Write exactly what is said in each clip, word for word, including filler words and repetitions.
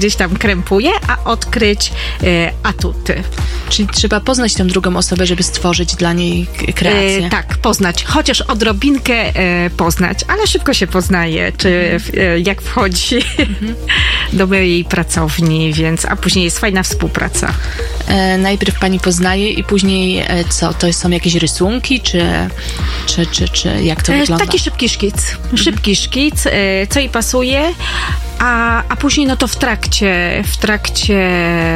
gdzieś tam krępuje, a odkryć e, atuty. Czyli trzeba poznać tę drugą osobę, żeby stworzyć dla niej kreację. E, tak, poznać. Chociaż odrobinkę e, poznać, ale szybko się poznaje, czy e, jak wchodzi do mojej pracowni, więc a później jest fajna współpraca. E, najpierw pani poznaje i później e, co? To są jakieś rysunki, czy, czy, czy, czy jak to e, wygląda? Taki szybki szkic. Szybki szkic, e, co jej pasuje, a, a później no to w trakcie, w trakcie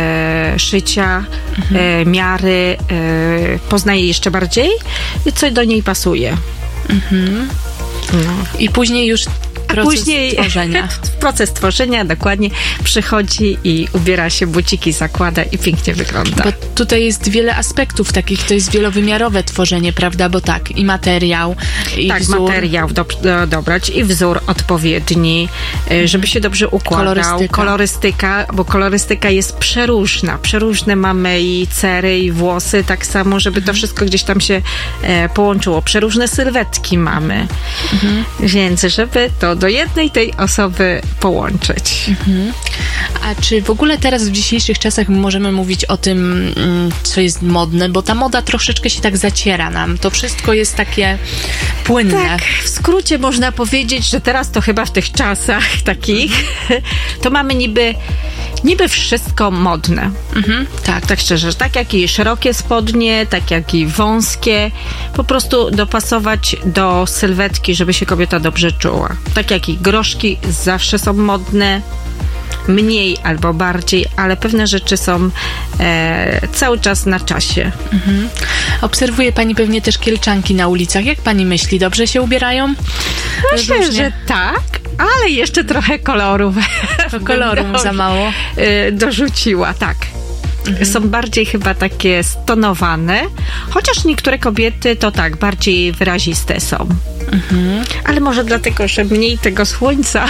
szycia, mhm. e, miary e, poznaje jeszcze bardziej, co do niej pasuje. Mhm. No. I później już proces później tworzenia. Proces tworzenia, dokładnie. Przychodzi i ubiera się, buciki zakłada i pięknie wygląda. Bo tutaj jest wiele aspektów takich, to jest wielowymiarowe tworzenie, prawda? Bo tak, i materiał, i tak, wzór. materiał do, do, dobrać i wzór odpowiedni, żeby się dobrze układał. Kolorystyka. Kolorystyka, bo kolorystyka jest przeróżna. Przeróżne mamy i cery, i włosy, tak samo, żeby to wszystko gdzieś tam się e, połączyło. Przeróżne sylwetki mamy. Mhm. Więc żeby to do jednej tej osoby połączyć. Mhm. A czy w ogóle teraz w dzisiejszych czasach możemy mówić o tym, co jest modne, bo ta moda troszeczkę się tak zaciera nam. To wszystko jest takie płynne. Tak, w skrócie można powiedzieć, że teraz to chyba w tych czasach takich to mamy niby niby wszystko modne. Mhm. Tak, tak szczerze. Tak jak i szerokie spodnie, tak jak i wąskie. Po prostu dopasować do sylwetki, żeby się kobieta dobrze czuła. Tak jak i groszki zawsze są modne. Mniej albo bardziej, ale pewne rzeczy są e, cały czas na czasie. Mhm. Obserwuje pani pewnie też kielczanki na ulicach. Jak pani myśli? Dobrze się ubierają? Myślę, Różnie. że tak, ale jeszcze trochę kolorów. Koloru za mało? E, dorzuciła, tak. Mhm. Są bardziej chyba takie stonowane, chociaż niektóre kobiety to tak, bardziej wyraziste są. Mhm. Ale może dlatego, że mniej tego słońca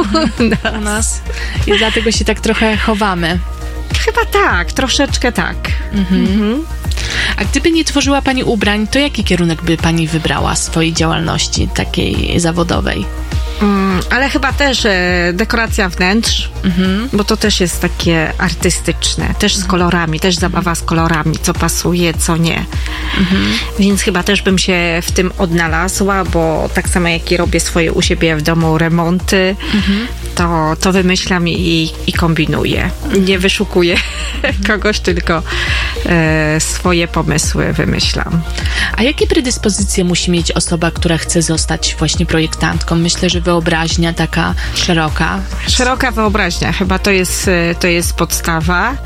u nas i dlatego się tak trochę chowamy. Chyba tak, troszeczkę tak. Mhm. Mhm. A gdyby nie tworzyła pani ubrań, to jaki kierunek by pani wybrała swojej działalności takiej zawodowej? Mm, ale chyba też e, dekoracja wnętrz, mhm. bo to też jest takie artystyczne, też z kolorami, też zabawa z kolorami, co pasuje, co nie. Mhm. Więc chyba też bym się w tym odnalazła, bo tak samo jak i robię swoje u siebie w domu remonty, mhm. to, to wymyślam i, i kombinuję. Nie wyszukuję kogoś, tylko e, swoje pomysły wymyślam. A jakie predyspozycje musi mieć osoba, która chce zostać właśnie projektantką? Myślę, że wyobraźnia taka szeroka. Szeroka wyobraźnia, chyba to jest, to jest podstawa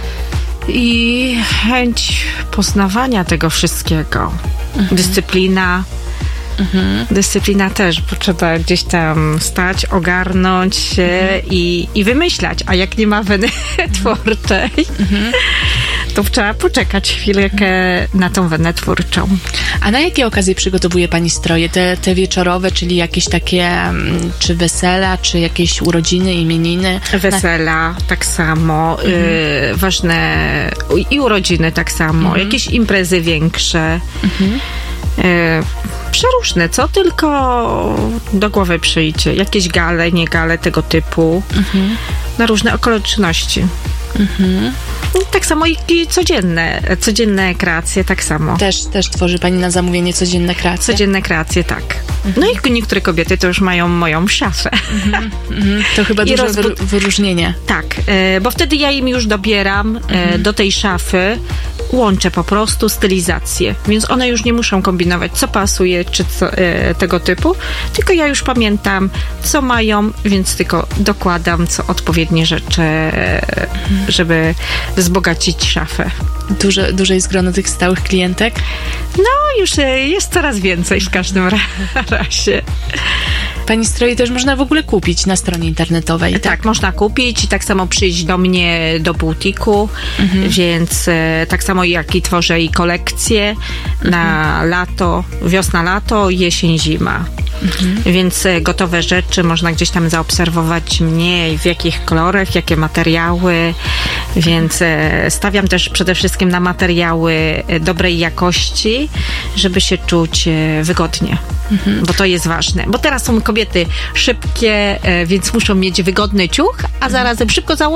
i chęć poznawania tego wszystkiego. Mhm. Dyscyplina. Mhm. Dyscyplina też, bo trzeba gdzieś tam stać, ogarnąć się mhm. i, i wymyślać, a jak nie ma weny twórczej, mhm. to trzeba poczekać chwilkę na tą wenę twórczą. A na jakie okazje przygotowuje pani stroje? Te, te wieczorowe, czyli jakieś takie, czy wesela, czy jakieś urodziny, imieniny? Wesela, na... tak samo. Mhm. Y, ważne i urodziny tak samo. Mhm. Jakieś imprezy większe. Mhm. Y, przeróżne, co tylko do głowy przyjdzie. Jakieś gale, nie gale tego typu. Mhm. Na różne okoliczności. Mhm. Tak samo i codzienne, codzienne kreacje, tak samo. Też, też tworzy pani na zamówienie codzienne kreacje? Codzienne kreacje, tak. Mhm. No i niektóre kobiety to już mają moją szafę. Mhm. Mhm. To chyba duże rozbu- wyróżnienie. Tak, e, bo wtedy ja im już dobieram e, mhm. do tej szafy, łączę po prostu stylizację, więc one już nie muszą kombinować, co pasuje, czy co, e, tego typu, tylko ja już pamiętam, co mają, więc tylko dokładam, co odpowiednie rzeczy, e, żeby wzbogacić szafę. Duże, duże jest grono tych stałych klientek? No, już jest coraz więcej w każdym razie. Pani stroje też można w ogóle kupić na stronie internetowej, tak? Tak, można kupić i tak samo przyjść do mnie do butiku, mhm. więc e, tak samo jak i tworzę i kolekcje mhm. na lato, wiosna, lato, jesień, zima. Mhm. Więc e, gotowe rzeczy można gdzieś tam zaobserwować mnie, w jakich kolorach, jakie materiały, więc e, stawiam też przede wszystkim na materiały e, dobrej jakości, żeby się czuć e, wygodnie, mhm. bo to jest ważne, bo teraz są kobiety szybkie, e, więc muszą mieć wygodny ciuch, a zarazem szybko założyć